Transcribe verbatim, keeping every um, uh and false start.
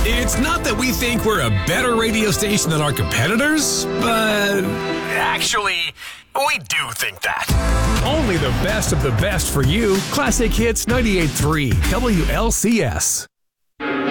It's not that we think we're a better radio station than our competitors, but actually, we do think that. Only the best of the best for you. Classic Hits ninety-eight point three W L C S.